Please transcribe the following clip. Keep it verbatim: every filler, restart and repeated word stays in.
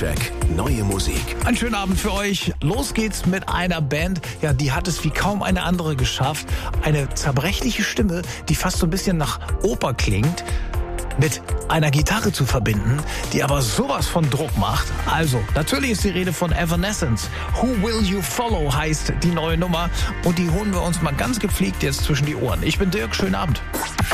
Soundcheck. Neue Musik. Einen schönen Abend für euch. Los geht's mit einer Band, ja, die hat es wie kaum eine andere geschafft. Eine zerbrechliche Stimme, die fast so ein bisschen nach Oper klingt, mit einer Gitarre zu verbinden, die aber sowas von Druck macht. Also, natürlich ist die Rede von Evanescence. Who Will You Follow heißt die neue Nummer und die holen wir uns mal ganz gepflegt jetzt zwischen die Ohren. Ich bin Dirk, schönen Abend.